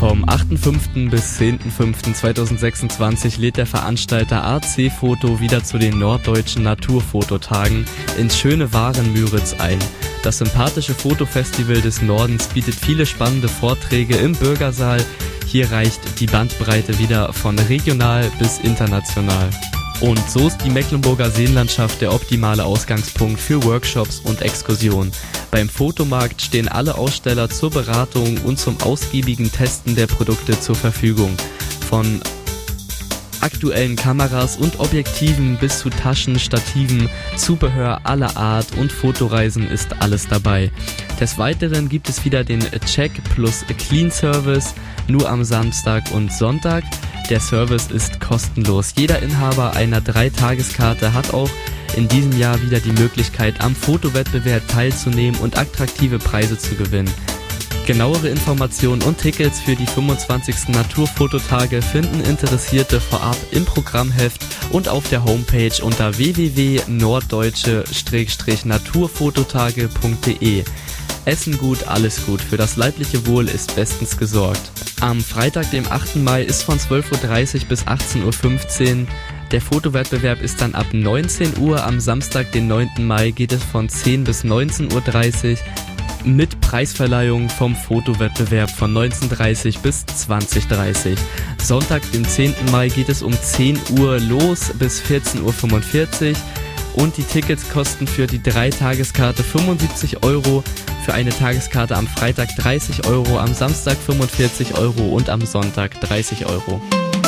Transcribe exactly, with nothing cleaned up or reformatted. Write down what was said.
Vom achten fünften bis zehnten fünften zweitausendsechsundzwanzig lädt der Veranstalter A C Foto wieder zu den Norddeutschen Naturfototagen ins schöne Waren-Müritz ein. Das sympathische Fotofestival des Nordens bietet viele spannende Vorträge im Bürgersaal. Hier reicht die Bandbreite wieder von regional bis international. Und so ist die Mecklenburger Seenlandschaft der optimale Ausgangspunkt für Workshops und Exkursionen. Beim Fotomarkt stehen alle Aussteller zur Beratung und zum ausgiebigen Testen der Produkte zur Verfügung. Von aktuellen Kameras und Objektiven bis zu Taschen, Stativen, Zubehör aller Art und Fotoreisen ist alles dabei. Des Weiteren gibt es wieder den Check plus Clean Service, nur am Samstag und Sonntag. Der Service ist kostenlos. Jeder Inhaber einer Dreitageskarte hat auch in diesem Jahr wieder die Möglichkeit, am Fotowettbewerb teilzunehmen und attraktive Preise zu gewinnen. Genauere Informationen und Tickets für die fünfundzwanzigsten Naturfototage finden Interessierte vorab im Programmheft und auf der Homepage unter w w w punkt norddeutsche naturfototage punkt de. Essen gut, alles gut. Für das leibliche Wohl ist bestens gesorgt. Am Freitag, dem achten Mai, ist von zwölf Uhr dreißig bis achtzehn Uhr fünfzehn. Der Fotowettbewerb ist dann ab neunzehn Uhr. Am Samstag, den neunten Mai, geht es von zehn bis neunzehn Uhr dreißig mit Preisverleihung vom Fotowettbewerb von neunzehn Uhr dreißig bis zwanzig Uhr dreißig. Sonntag, dem zehnten Mai, geht es um zehn Uhr los bis vierzehn Uhr fünfundvierzig. Und die Tickets kosten für die Dreitageskarte fünfundsiebzig Euro, für eine Tageskarte am Freitag dreißig Euro, am Samstag fünfundvierzig Euro und am Sonntag dreißig Euro.